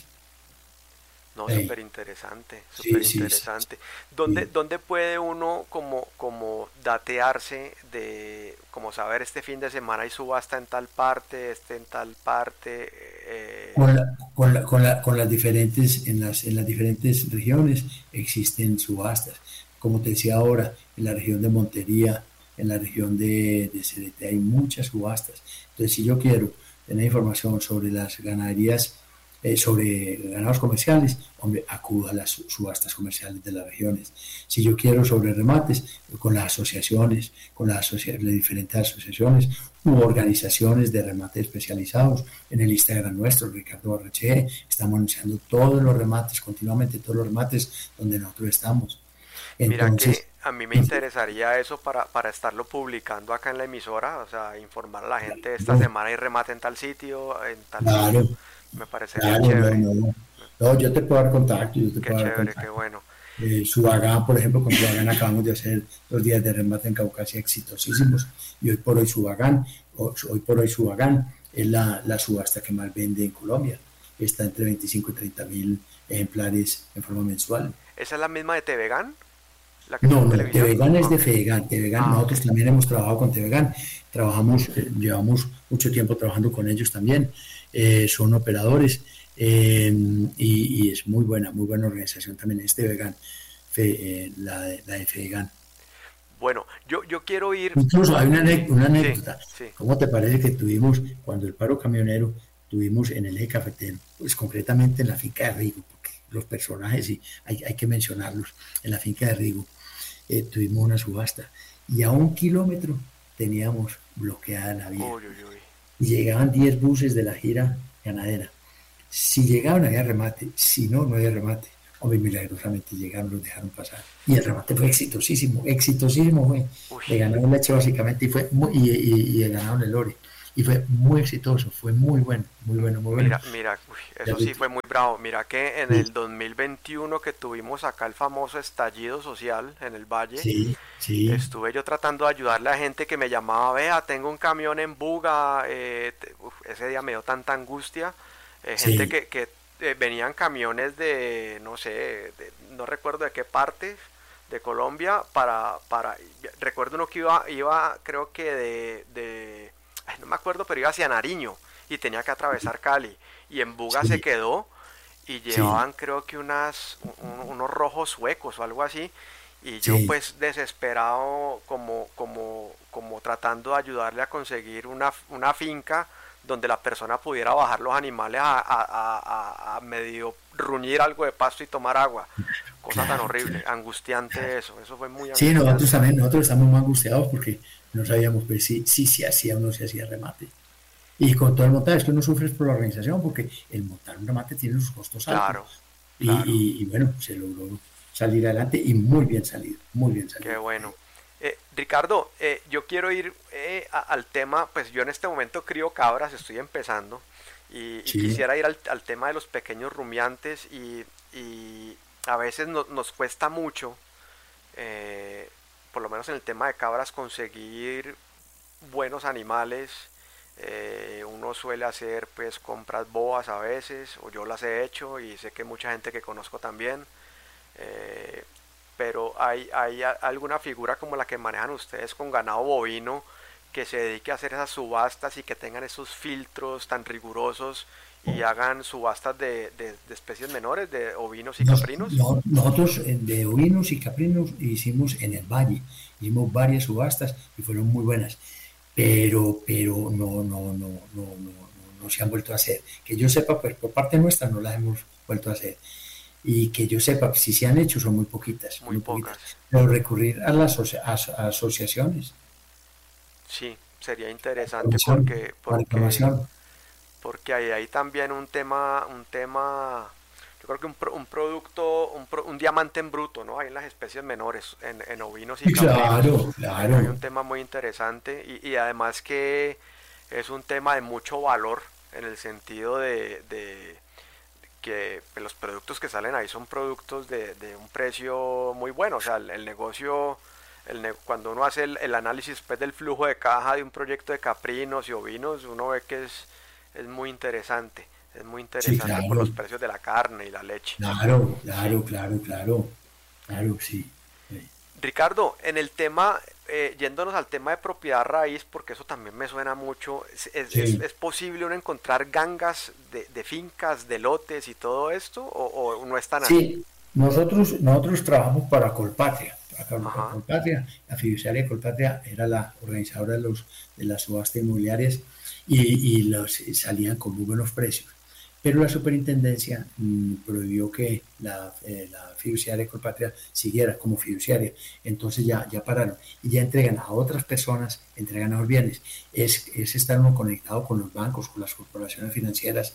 No, hey. súper interesante, súper sí, interesante. Sí, sí, ¿Dónde, sí. ¿Dónde puede uno como, como datearse de, como saber este fin de semana hay subasta en tal parte, este en tal parte? Eh... Con, la, con, la, con, la, con las diferentes, en las, en las diferentes regiones existen subastas. Como te decía ahora, en la región de Montería, en la región de, de Cereté hay muchas subastas. Entonces, si yo quiero tener información sobre las ganaderías, eh, sobre ganados comerciales, hombre, acudo a las subastas comerciales de las regiones. Si yo quiero sobre remates, con las asociaciones, con las, asocia las diferentes asociaciones u organizaciones de remate especializados. En el Instagram nuestro, Ricardo Barreche, estamos anunciando todos los remates, continuamente todos los remates donde nosotros estamos. Entonces, mira que a mí me interesaría eso para, para estarlo publicando acá en la emisora, o sea, informar a la gente, esta no. semana hay remate en tal sitio, en tal claro, sitio, me parecería claro, chévere. No, no. no, yo te puedo dar contacto, yo te qué puedo chévere, dar contacto. Qué bueno. Eh, Subagán, por ejemplo, con Subagán acabamos de hacer dos días de remate en Caucasia exitosísimos, y hoy por hoy Subagán, hoy por hoy Subagán es la, la subasta que más vende en Colombia, está entre veinticinco y treinta mil ejemplares en forma mensual. ¿Esa es la misma de Tevegan? No, no, Tevegan es de Fedegan. Tevegan, ah, nosotros okay. también hemos trabajado con Tevegan, trabajamos, eh, llevamos mucho tiempo trabajando con ellos también, eh, son operadores eh, y, y es muy buena, muy buena organización también, es Tevegan, Fe, eh, la, de, la de Fedegan. Bueno, yo, yo quiero ir... Incluso hay una, una anécdota, sí, sí. ¿Cómo te parece que tuvimos, cuando el paro camionero, tuvimos en el eje cafetero, pues concretamente en la finca de Rigo, porque los personajes y hay, hay que mencionarlos, en la finca de Rigo, Eh, tuvimos una subasta y a un kilómetro teníamos bloqueada la vía. Uy, uy, uy. y llegaban diez buses de la gira ganadera. Si llegaban había remate, si no, no había remate. Hombre, milagrosamente llegaron, los dejaron pasar. Y el remate fue exitosísimo, exitosísimo fue. Uy. Le ganaron leche básicamente y fue muy, y, y, y le ganaron el lore. Y fue muy exitoso, fue muy bueno, muy bueno, muy bueno. Mira, mira, uy, eso sí fue muy bravo. Mira que en el dos mil veintiuno que tuvimos acá el famoso estallido social en el Valle, Sí, sí, estuve yo tratando de ayudarle a gente que me llamaba, vea, tengo un camión en Buga, eh, te- uf, ese día me dio tanta angustia, eh, gente sí, que, que eh, venían camiones de, no sé, de- no recuerdo de qué parte de Colombia, para, para, recuerdo uno que iba, iba creo que de, de, ay, no me acuerdo, pero iba hacia Nariño y tenía que atravesar Cali, y en Buga se sí, quedó y sí, llevaban creo que unas, un- unos rojos suecos o algo así, y yo sí. pues desesperado como, como, como tratando de ayudarle a conseguir una, una finca donde la persona pudiera bajar los animales a, a, a, a medio ruñir algo de pasto y tomar agua. Cosa tan Claro, horrible, claro, angustiante claro. eso, eso fue muy Sí, nosotros angustiante. también, nosotros estamos más angustiados porque no sabíamos pues, si, si se hacía o no se hacía remate. Y con todo el montaje, esto no sufres por la organización porque el montar un remate tiene sus costos altos. Claro, Y, claro. y, y bueno, se logró salir adelante y muy bien salido, muy bien Qué salido. bueno. Eh, Ricardo, eh, yo quiero ir eh, a- al tema, pues yo en este momento crío cabras, estoy empezando, y, y Sí, quisiera ir al, al tema de los pequeños rumiantes, y, y a veces no- nos cuesta mucho, eh, por lo menos en el tema de cabras, conseguir buenos animales. Eh, uno suele hacer pues compras bobas a veces, o yo las he hecho y sé que mucha gente que conozco también. Eh, pero hay, hay alguna figura como la que manejan ustedes con ganado bovino que se dedique a hacer esas subastas y que tengan esos filtros tan rigurosos y hagan subastas de, de, de especies menores, de ovinos y Nos- caprinos. no- nosotros eh, de ovinos y caprinos hicimos en el valle, hicimos varias subastas y fueron muy buenas, pero, pero no, no, no, no, no, no, no se han vuelto a hacer. Que yo sepa, pues por parte nuestra no las hemos vuelto a hacer. Y que yo sepa, si se han hecho son muy poquitas, Muy muy poquitas. pocas. Pero recurrir a las asocia- as- asociaciones, Sí, sería la interesante información, porque, la porque, información. porque hay ahí también un tema, un tema, yo creo que un, pro- un producto, un, pro- un diamante en bruto, ¿no? Hay en las especies menores, en, en ovinos y Y caprinos. claro, Hay, hay un claro. tema muy interesante, y, y además que es un tema de mucho valor en el sentido de, de que pues, los productos que salen ahí son productos de, de un precio muy bueno. O sea, el, el negocio, el ne- cuando uno hace el, el análisis pues, del flujo de caja de un proyecto de caprinos y ovinos, uno ve que es, es muy interesante. Es muy Sí, interesante por los claro. precios de la carne y la leche. Claro, Sí. claro, claro, claro. Claro, sí. Eh, Ricardo, en el tema, eh, yéndonos al tema de propiedad raíz, porque eso también me suena mucho, ¿es, es, es- Sí, es posible uno encontrar gangas de, de fincas, de lotes y todo esto? ¿O, o no es tan así? sí. Nosotros, nosotros trabajamos para Colpatria. Para Col- para Ajá. Colpatria, la fiduciaria Colpatria era la organizadora de, los, de las subastas inmobiliarias y, y los, y salían con muy buenos precios. Pero la superintendencia mmm, prohibió que la, eh, la fiduciaria Colpatria siguiera como fiduciaria. Entonces ya, ya pararon y ya entregan a otras personas, entregan a los bienes. Es, es estar uno conectado con los bancos, con las corporaciones financieras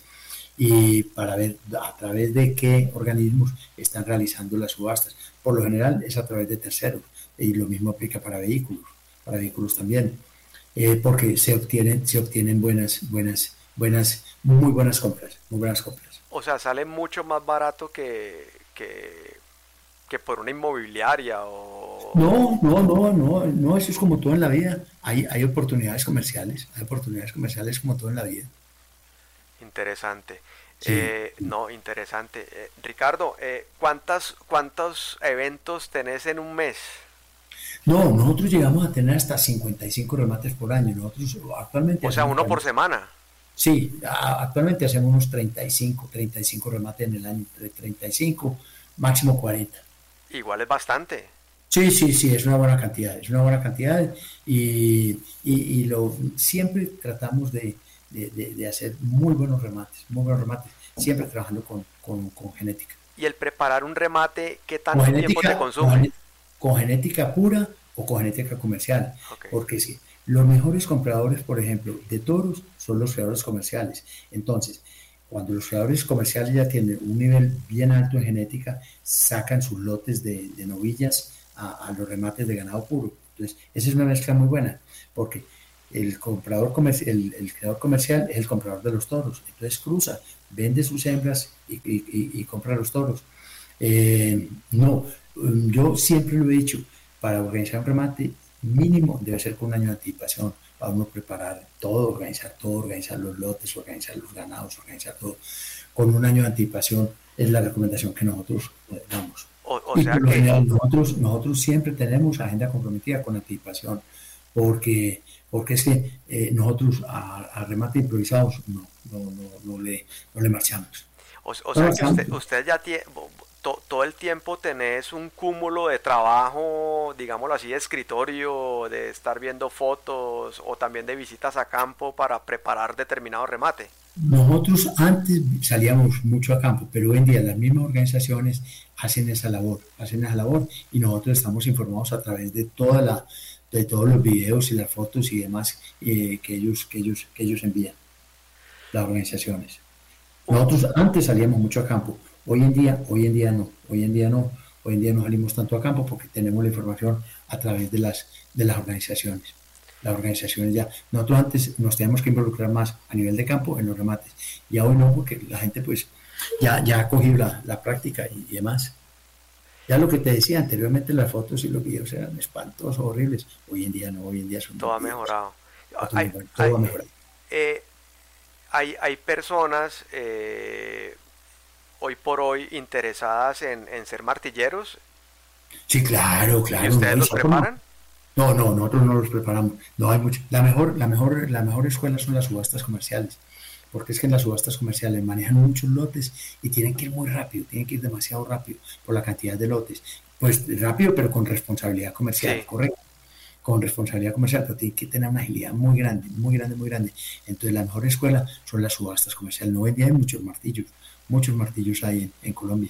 y para ver a través de qué organismos están realizando las subastas. Por lo general es a través de terceros y lo mismo aplica para vehículos, para vehículos también, eh, porque se obtienen, se obtienen buenas, buenas, buenas, muy buenas compras, muy buenas compras. O sea, sale mucho más barato que, que, que por una inmobiliaria o... No, no, no, no, no, eso es como todo en la vida. Hay, hay oportunidades comerciales, hay oportunidades comerciales como todo en la vida. Interesante. Sí. Eh, no, interesante. Eh, Ricardo, eh, ¿cuántas, ¿cuántos eventos tenés en un mes? No, nosotros llegamos a tener hasta cincuenta y cinco remates por año. Nosotros actualmente O sea, hacemos uno por cuarenta. semana. Sí, a- actualmente hacemos unos treinta treinta y cinco, treinta y cinco remates en el año, entre treinta y cinco, máximo cuarenta. Igual es bastante. Sí, sí, sí, es una buena cantidad, es una buena cantidad y, y, y lo, siempre tratamos de, de, de, de hacer muy buenos remates, muy buenos remates, siempre trabajando con, con, con genética. Y el preparar un remate, ¿qué Con tanto tiempo te genética, con, consume? con genética pura o con genética comercial, Ok. porque sí. Los mejores compradores, por ejemplo, de toros son los criadores comerciales. Entonces, cuando los criadores comerciales ya tienen un nivel bien alto en genética, sacan sus lotes de, de novillas a, a los remates de ganado puro. Entonces, esa es una mezcla muy buena, porque el comprador comercial, el, el criador comercial es el comprador de los toros. Entonces cruza, vende sus hembras y, y, y, y compra los toros. Eh, no, yo siempre lo he dicho, para organizar un remate mínimo debe ser con un año de anticipación, para uno preparar todo, organizar todo, organizar los lotes, organizar los ganados, organizar todo. Con un año de anticipación es la recomendación que nosotros eh, damos. O, o sea que... general, nosotros, nosotros siempre tenemos agenda comprometida con anticipación, porque, porque es que eh, nosotros a, a remate improvisados no, no, no, no, le, no le marchamos. O, o sea que usted, usted ya tiene... To, todo el tiempo tenés un cúmulo de trabajo, digámoslo así, de escritorio, de estar viendo fotos o también de visitas a campo para preparar determinado remate. Nosotros antes salíamos mucho a campo, pero hoy en día las mismas organizaciones hacen esa labor, hacen esa labor y nosotros estamos informados a través de toda la, de todos los videos y las fotos y demás eh, que ellos, que ellos, que ellos envían, las organizaciones. Nosotros antes salíamos mucho a campo. Hoy en día, hoy en día no, hoy en día no, hoy en día no salimos tanto a campo porque tenemos la información a través de las, de las organizaciones. Las organizaciones ya, nosotros antes nos teníamos que involucrar más a nivel de campo en los remates, y hoy no, porque la gente pues ya, ya ha cogido la, la práctica y, y demás. Ya lo que te decía anteriormente, las fotos y los videos eran espantosos, horribles, hoy en día no, hoy en día son... Todo ha mejorado. Hay, todo hay, ha mejorado. Eh, hay, hay personas... Eh, hoy por hoy interesadas en, en ser martilleros. Sí, claro, claro. ¿Y ustedes no, los preparan? No, no, nosotros no los preparamos. No hay mucho. La mejor, la mejor, la mejor escuela son las subastas comerciales, porque es que en las subastas comerciales manejan muchos lotes y tienen que ir muy rápido, tienen que ir demasiado rápido por la cantidad de lotes. Pues rápido, pero con responsabilidad comercial, sí. Correcto. Con responsabilidad comercial, pero tiene que tener una agilidad muy grande, muy grande, muy grande. Entonces la mejor escuela son las subastas comerciales. No hoy en día hay muchos martillos. Muchos martillos hay en, en Colombia.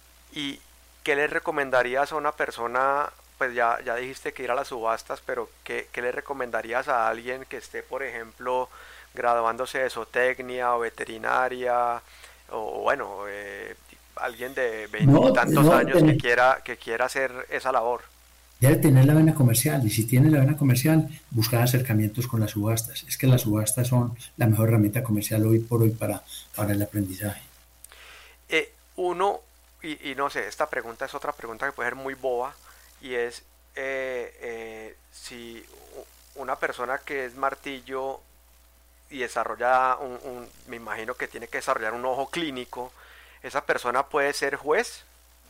¿Y qué le recomendarías a una persona? Pues ya, ya dijiste que ir a las subastas, pero ¿qué, qué le recomendarías a alguien que esté, por ejemplo, graduándose de zootecnia o veterinaria, o bueno, eh, alguien de veintitantos no, no, años tener, que quiera que quiera hacer esa labor? Debe tener la vena comercial, y si tiene la vena comercial, buscar acercamientos con las subastas. Es que las subastas son la mejor herramienta comercial hoy por hoy para, para el aprendizaje. Eh, uno, y, y no sé, esta pregunta es otra pregunta que puede ser muy boba, y es eh, eh, si una persona que es martillo y desarrolla un, un, me imagino que tiene que desarrollar un ojo clínico, ¿esa persona puede ser juez?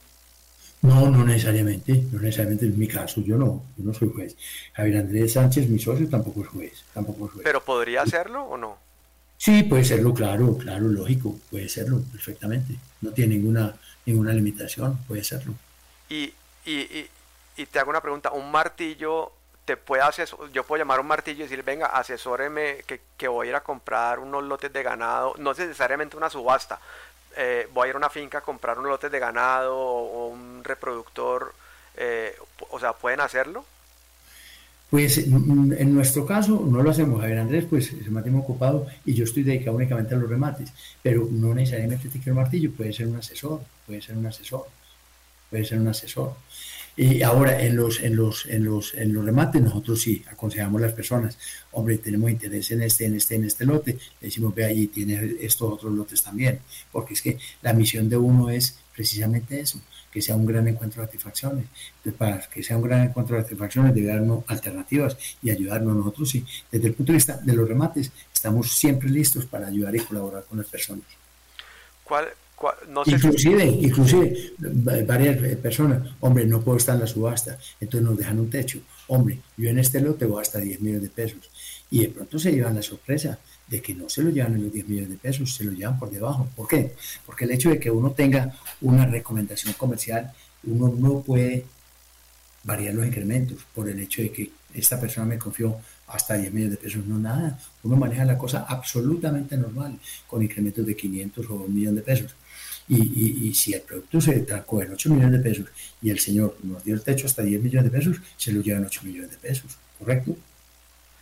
No, no necesariamente, no necesariamente en mi caso, yo no, yo no soy juez. Javier Andrés Sánchez, mi socio, tampoco es juez, tampoco es juez. ¿Pero podría hacerlo o no? Sí, puede serlo, claro, claro, lógico, puede serlo perfectamente. No tiene ninguna ninguna limitación, puede serlo. Y, y, y, y te hago una pregunta, ¿un martillo te puede asesorar? Yo puedo llamar a un martillo y decir, venga, asesóreme que, que voy a ir a comprar unos lotes de ganado, no necesariamente una subasta, eh, voy a ir a una finca a comprar unos lotes de ganado o, o un reproductor, eh, o sea, ¿pueden hacerlo? Pues en nuestro caso no lo hacemos, Javier Andrés pues se mantiene ocupado y yo estoy dedicado únicamente a los remates, pero no necesariamente te quiero martillo, puede ser un asesor, puede ser un asesor, puede ser un asesor. Y ahora en los, en los, en los, en los remates nosotros sí aconsejamos a las personas, hombre, tenemos interés en este, en este, en este lote, le decimos, ve ahí, tiene estos otros lotes también, porque es que la misión de uno es precisamente eso, que sea un gran encuentro de satisfacciones. Entonces, para que sea un gran encuentro de satisfacciones, debe darnos alternativas y ayudarnos nosotros. Sí, desde el punto de vista de los remates, estamos siempre listos para ayudar y colaborar con las personas. ¿Cuál, cuál, no sé inclusive, si... inclusive, varias personas, hombre, no puedo estar en la subasta, entonces nos dejan un techo. Hombre, yo en este lote voy hasta diez millones de pesos. Y de pronto se llevan la sorpresa de que no se lo llevan en los diez millones de pesos, se lo llevan por debajo. ¿Por qué? Porque el hecho de que uno tenga una recomendación comercial, uno no puede variar los incrementos por el hecho de que esta persona me confió hasta diez millones de pesos, no nada. Uno maneja la cosa absolutamente normal, con incrementos de quinientos o un millón de pesos. Y, y, y si el producto se trancó en ocho millones de pesos y el señor nos dio el techo hasta diez millones de pesos, se lo llevan ocho millones de pesos, ¿correcto?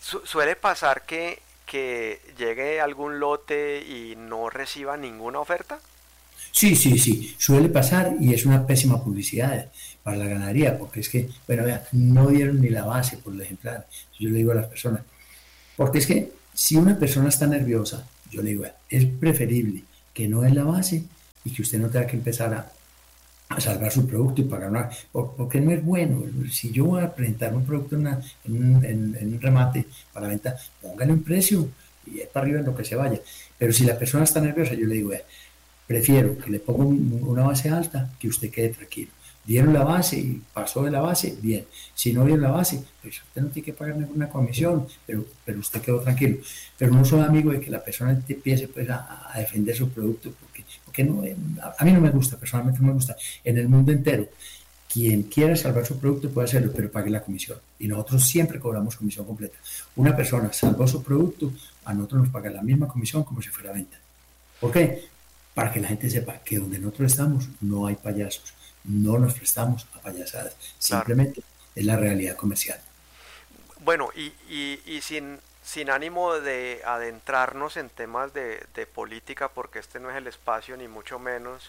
Su suele pasar que, que llegue algún lote y no reciba ninguna oferta. Sí, sí, sí, suele pasar y es una pésima publicidad para la ganadería, porque es que, bueno, vea, no dieron ni la base por el ejemplar. Yo le digo a las personas, porque es que si una persona está nerviosa, yo le digo, es preferible que no den la base y que usted no tenga que empezar a, a salvar su producto y pagar una, por- porque no es bueno. Si yo voy a presentar un producto en, una- en un, en- en un remate para venta, póngale un precio y es para arriba en lo que se vaya. Pero si la persona está nerviosa, yo le digo, "Vea, prefiero que le ponga un- una base alta que usted quede tranquilo. Dieron la base y pasó de la base, bien. Si no dieron la base, pues usted no tiene que pagar ninguna comisión, pero, pero usted quedó tranquilo. Pero no soy amigo de que la persona te empiece pues, a, a defender su producto, porque, porque no, eh, a, a mí no me gusta, personalmente no me gusta. En el mundo entero, quien quiera salvar su producto puede hacerlo, pero pague la comisión. Y nosotros siempre cobramos comisión completa. Una persona salvó su producto, a nosotros nos paga la misma comisión como si fuera venta. ¿Por qué? Para que la gente sepa que donde nosotros estamos no hay payasos, no nos prestamos a payasadas, Claro. simplemente es la realidad comercial. Bueno, y, y, y sin, sin ánimo de adentrarnos en temas de, de política, porque este no es el espacio ni mucho menos,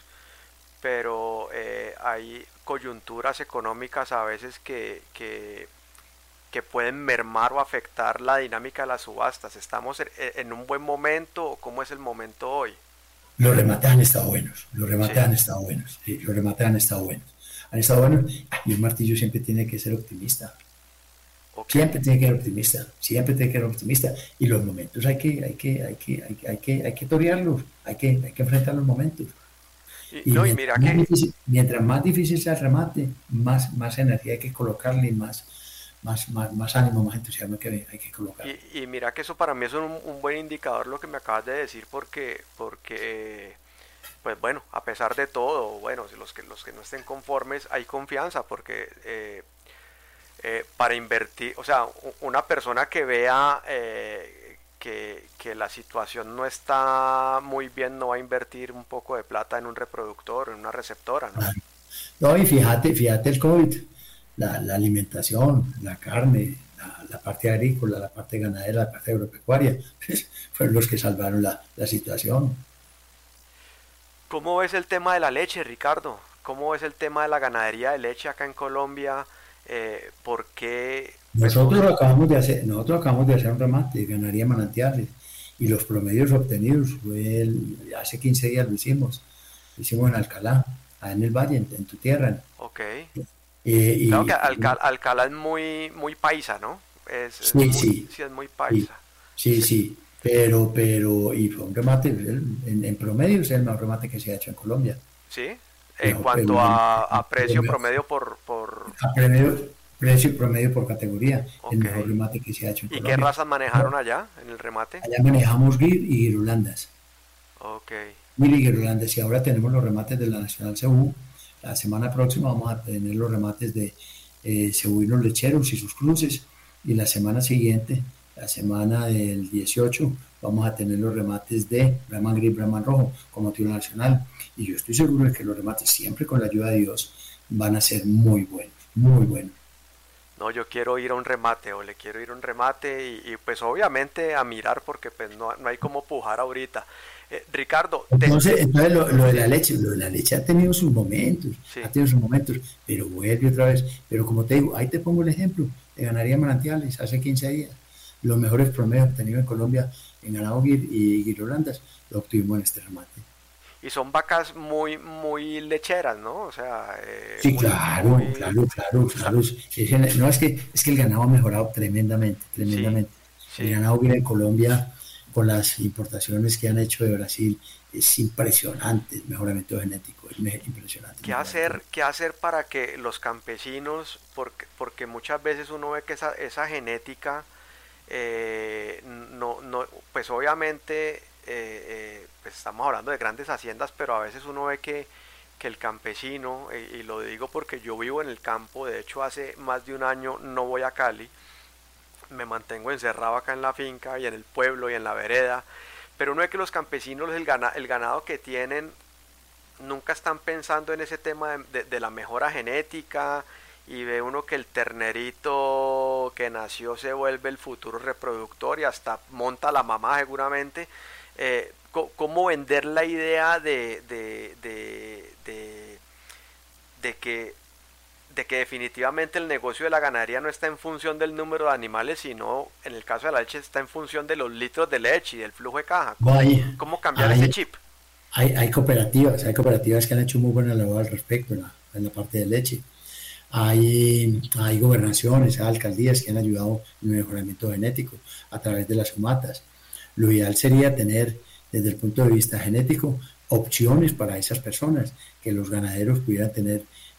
pero eh, hay coyunturas económicas a veces que, que, que pueden mermar o afectar la dinámica de las subastas. ¿Estamos en, en un buen momento o cómo es el momento hoy? Los remates han estado buenos, los remates Sí, han estado buenos, sí, los remates han estado buenos. Han estado buenos y un martillo siempre tiene que ser optimista, ok. siempre tiene que ser optimista, siempre tiene que ser optimista. Y los momentos hay que, hay que, hay que, hay que, hay que, hay que torearlos, hay que, hay que enfrentar los momentos. Y, Y no, y mientras mira más que, difícil, mientras más difícil sea el remate, más, más energía hay que colocarle y más, más, más, más ánimo, más entusiasmo que hay que colocar. y, y mira que eso para mí es un, un buen indicador lo que me acabas de decir porque, porque pues bueno, a pesar de todo, bueno, si los que, los que no estén conformes, hay confianza porque eh, eh, para invertir, o sea, una persona que vea eh, que, que la situación no está muy bien, no va a invertir un poco de plata en un reproductor, en una receptora, ¿no? Claro. No, y fíjate, fíjate el COVID, la, la alimentación, la carne, la, la, parte agrícola, la parte ganadera, la parte agropecuaria, pues, fueron los que salvaron la, la situación. ¿Cómo ves el tema de la leche, Ricardo? ¿Cómo ves el tema de la ganadería de leche acá en Colombia? Eh, ¿Por qué? Pues tú, Nosotros acabamos de hacer, nosotros acabamos de hacer un remate de ganadería manantiales y los promedios obtenidos fue el, hace quince días lo hicimos, lo hicimos en Alcalá, allá en el valle, en, en tu tierra. ok. Eh, Claro que y, Alcalá, Alcalá es muy, muy paisa, ¿no? Es, es sí, muy, sí, sí, es muy sí, paisa. sí, Sí, sí, pero, pero, y fue un remate, en, en promedio es el mejor remate que se ha hecho en Colombia. sí. En Mejor, el, cuanto el- a, a el precio mejor- promedio por, por... a promedio- precio y promedio por categoría, el Ok. mejor remate que se ha hecho en ¿Y qué Colombia. razas manejaron allá en el remate? Allá manejamos Gir y Girolandas. Ok. Gir y Girolandas, y ahora tenemos los remates de la Nacional Cebú. La semana próxima vamos a tener los remates de eh, cebuinos lecheros y sus cruces, y la semana siguiente, la semana del dieciocho, vamos a tener los remates de Brahman Gris, Brahman Rojo como motivo nacional. Y yo estoy seguro de que los remates, siempre con la ayuda de Dios, van a ser muy buenos, muy buenos. No, yo quiero ir a un remate o le quiero ir a un remate y, y, pues obviamente a mirar porque pues no, no hay como pujar ahorita. Eh, Ricardo, te, Entonces, te, entonces lo, lo, de la sí, leche, lo de la leche ha tenido sus momentos, ha sí. tenido sus momentos, pero vuelve otra vez. Pero como te digo, ahí te pongo el ejemplo de ganadería manantiales hace quince días. Los mejores promedios obtenidos en Colombia en ganado Gir y Girolandas lo obtuvimos en este remate. Y son vacas muy, muy lecheras, ¿no? O sea, eh, Sí, muy, claro, muy, claro, claro, o sea, claro. Sí, no, es que, es que el ganado ha mejorado tremendamente, sí, tremendamente. El sí. ganado Gir en Colombia, con las importaciones que han hecho de Brasil, es impresionante el mejoramiento genético, es impresionante el ¿Qué mejoramiento. hacer, qué hacer para que los campesinos, porque, porque muchas veces uno ve que esa, esa genética, eh, no, no, pues obviamente, eh, eh, pues estamos hablando de grandes haciendas, pero a veces uno ve que, que el campesino, eh, y lo digo porque yo vivo en el campo, de hecho hace más de un año no voy a Cali, me mantengo encerrado acá en la finca y en el pueblo y en la vereda, pero uno ve que los campesinos, el, gana, el ganado que tienen, nunca están pensando en ese tema de, de, de la mejora genética y ve uno que el ternerito que nació se vuelve el futuro reproductor y hasta monta la mamá seguramente. Eh, ¿Cómo vender la idea de, de, de, de, de que de que definitivamente el negocio de la ganadería no está en función del número de animales, sino en el caso de la leche está en función de los litros de leche y del flujo de caja? ¿Cómo, hay, cómo cambiar hay, ese chip? Hay, hay cooperativas, hay cooperativas que han hecho muy buena labor al respecto en la, en la parte de leche. Hay, hay gobernaciones, hay alcaldías que han ayudado en el mejoramiento genético a través de las sumatas. Lo ideal sería tener, desde el punto de vista genético, opciones para esas personas, que los ganaderos pudieran tener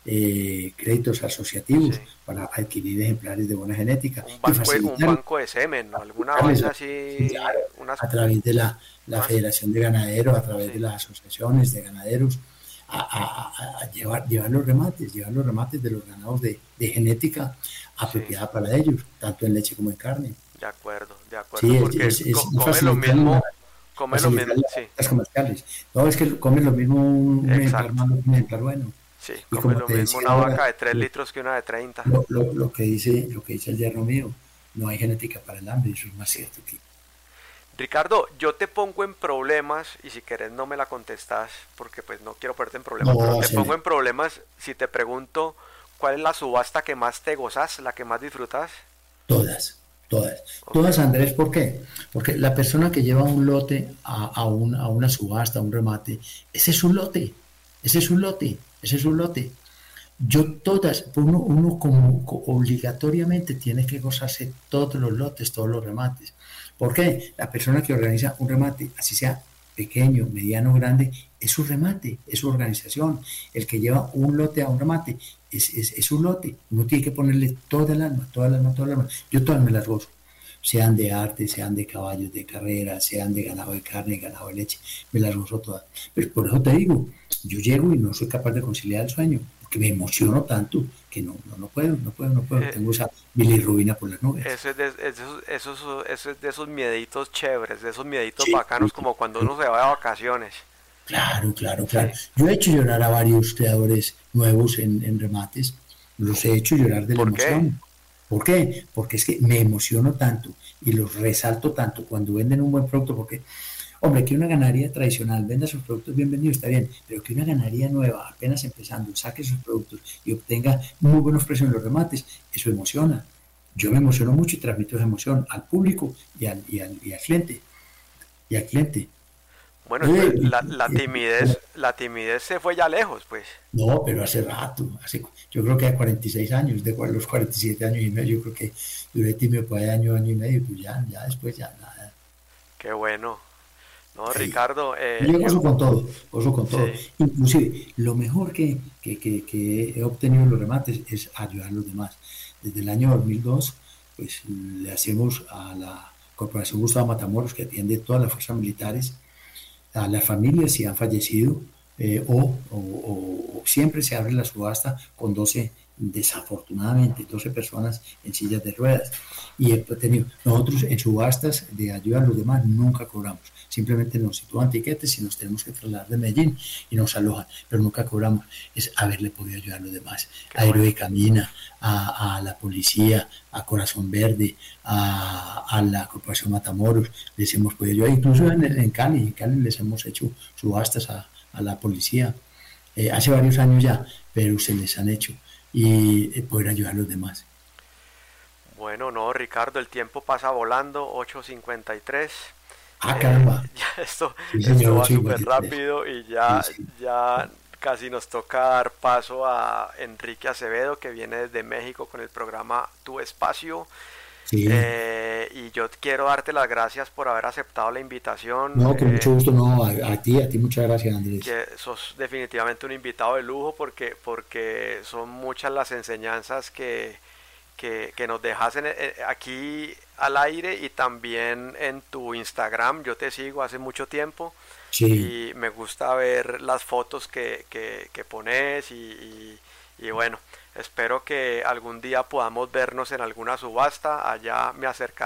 eh, créditos asociativos Sí. para adquirir ejemplares de buena genética Un y banco, de, un facilitar banco de semen, ¿no? Alguna vaina así, claro, unas a través de la, la más. Federación de Ganaderos, a través de Sí, las asociaciones de ganaderos, a, a, a llevar, llevar los remates, llevar los remates de los ganados de, de genética sí, apropiada para ellos, tanto en leche como en carne. de acuerdo, de acuerdo, Sí, es, porque es, es co come lo facilitar, la, mismo, come lo facilitar mismo, las sí, ventas comerciales. No, es que comen lo mismo un, un ejemplar exacto, malo que un ejemplar bueno. sí, Y come como lo te mismo decía una ahora, vaca de tres lo, litros que una de treinta. lo, lo, lo que dice, lo que dice el yerno mío, no hay genética para el hambre, eso es más Sí. cierto que... Ricardo, yo te pongo en problemas y si querés no me la contestás porque pues no quiero ponerte en problemas, pero No, te pongo se, en problemas si te pregunto cuál es la subasta que más te gozas, la que más disfrutas. todas, todas. Ok, Todas, Andrés, ¿por qué? Porque la persona que lleva un lote a, a, un, a una subasta, a un remate, ese es un lote, ese es un lote, ese es un lote. Yo todas, uno, uno como obligatoriamente tiene que gozarse todos los lotes, todos los remates. ¿Por qué? La persona que organiza un remate, así sea pequeño, mediano, grande, es su remate, es su organización. El que lleva un lote a un remate es, es, es un lote. Uno tiene que ponerle toda el alma, toda el alma, toda el alma. Yo todas me las gozo. Sean de arte, sean de caballos de carrera, sean de ganado de carne, ganado de leche, me las gozo todas. Pero por eso te digo, yo llego y no soy capaz de conciliar el sueño, porque me emociono tanto que no, no, no puedo, no puedo, no puedo. eh, Tengo esa bilirrubina por las nubes. eso es, de, esos, esos, eso es de esos mieditos chéveres, de esos mieditos Sí, bacanos como cuando uno se va de vacaciones. claro, claro, claro. Sí, Yo he hecho llorar a varios creadores nuevos en, en remates, los he hecho llorar de la ¿por qué? emoción. ¿Por qué? Porque es que me emociono tanto y los resalto tanto cuando venden un buen producto, porque, hombre, que una ganadería tradicional venda sus productos bien vendidos está bien, pero que una ganadería nueva, apenas empezando, saque sus productos y obtenga muy buenos precios en los remates, eso emociona. Yo me emociono mucho y transmito esa emoción al público y al, y al, y al cliente. Y al cliente. Bueno, Eh, entonces la, la eh, timidez, la timidez se fue ya lejos, pues. No, pero hace rato, hace, yo creo que a cuarenta y seis años, de los cuarenta y siete años y medio, yo creo que duré tímido por ahí año, año y medio, pues ya, ya después ya nada. Qué bueno. No, Ahí. Ricardo, eh, Yo yo, gozo con todo, gozo con todo. sí, Inclusive, lo mejor que, que, que, que he obtenido en los remates es ayudar a los demás. Desde el año dos mil dos, pues le hacemos a la Corporación Gustavo Matamoros, que atiende todas las fuerzas militares, a las familias si han fallecido, eh, o, o, o, siempre se abre la subasta con doce, desafortunadamente, doce personas en sillas de ruedas. Y he tenido, nosotros en subastas de ayuda a los demás nunca cobramos, simplemente nos sitúan tiquetes y nos tenemos que trasladar de Medellín y nos alojan, pero nunca cobramos. Es haberle podido ayudar a los demás, qué a Héroe bueno. de Camina, a, a la policía, a Corazón Verde, a, a la Corporación Matamoros, les hemos podido ayudar, incluso en, en Cali, en Cali les hemos hecho subastas a, a la policía, eh, hace varios años ya, pero se les han hecho y eh, poder ayudar a los demás. Bueno, no, Ricardo, el tiempo pasa volando, ocho cincuenta y tres. Ah, Eh, caramba, ya esto, sí esto señor, va ocho súper cincuenta y tres. rápido y Sí, ya, sí, ya casi nos toca dar paso a Enrique Acevedo, que viene desde México con el programa Tu Espacio. sí. Eh, y yo quiero darte las gracias por haber aceptado la invitación. No, con Eh, mucho gusto, no, a, a ti, a ti muchas gracias, Andrés. que sos definitivamente un invitado de lujo porque, porque son muchas las enseñanzas que, que, que nos dejas en, eh, aquí al aire y también en tu Instagram. Yo te sigo hace mucho tiempo Sí, y me gusta ver las fotos que, que, que pones y, y, y bueno, espero que algún día podamos vernos en alguna subasta. Allá me acercaré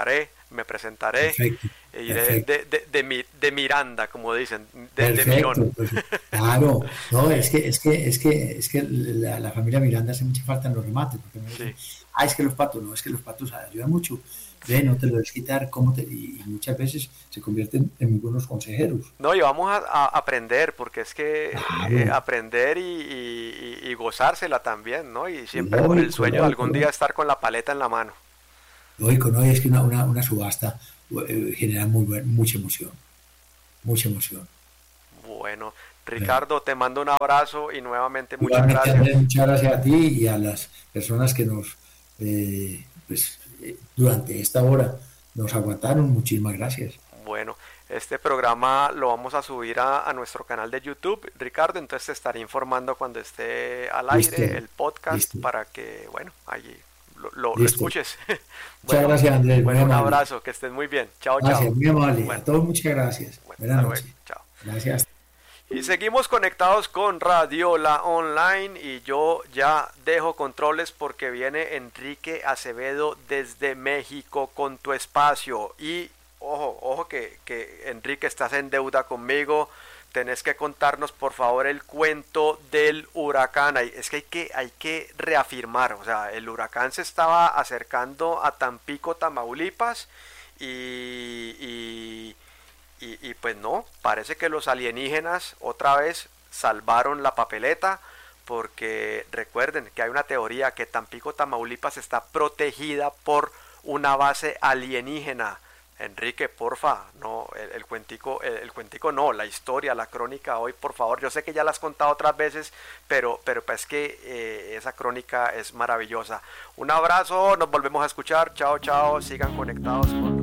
me presentaré. Perfecto, e iré de, de, de, de, de Miranda, como dicen, de, perfecto, de Mirón. pues, claro, no, es que, es que, es que, es que la, la familia Miranda hace mucha falta en los remates, porque me dicen, Sí. ah, es que los patos, no, es que los patos ayudan mucho, ve, no te lo debes quitar, ¿cómo te? Y, y muchas veces se convierten en muy buenos consejeros. No, y vamos a, a aprender, porque es que eh, Claro, aprender y, y, y, gozársela también, ¿no? Y siempre con el lógico, sueño de lógico, algún día lógico. estar con la paleta en la mano. Lógico, no, y es que una, una, una subasta eh, genera muy buen, mucha emoción, mucha emoción. Bueno, Bueno, Ricardo, te mando un abrazo y nuevamente muchas igualmente, Andrés, gracias. muchas gracias a ti y a las personas que nos, eh, pues, eh, durante esta hora nos aguantaron. Muchísimas gracias. Bueno, este programa lo vamos a subir a, a nuestro canal de YouTube, Ricardo, entonces te estaré informando cuando esté al Listo, aire el podcast listo, para que, bueno, allí lo, lo, lo listo. escuches. Muchas Bueno, gracias, Andrés, muy bueno, un amable. abrazo, que estés muy bien. Chao, chao. Gracias, muy amable. A Bueno, todos muchas gracias. bueno, Buenas hasta luego. noches. Chao. Gracias. Y seguimos conectados con Radiola Online y yo ya dejo controles porque viene Enrique Acevedo desde México con tu espacio. Y ojo, ojo que, que Enrique estás en deuda conmigo. Tenés que contarnos por favor el cuento del huracán. Es que hay que, hay que reafirmar, o sea, el huracán se estaba acercando a Tampico, Tamaulipas y... y Y, y pues no, parece que los alienígenas otra vez salvaron la papeleta porque recuerden que hay una teoría que Tampico, Tamaulipas está protegida por una base alienígena. Enrique, porfa, no, el, el cuentico, el, el cuentico no, la historia, la crónica hoy, por favor. Yo sé que ya la has contado otras veces, pero, pero pues que eh, esa crónica es maravillosa. Un abrazo, nos volvemos a escuchar. Chao, chao, sigan conectados con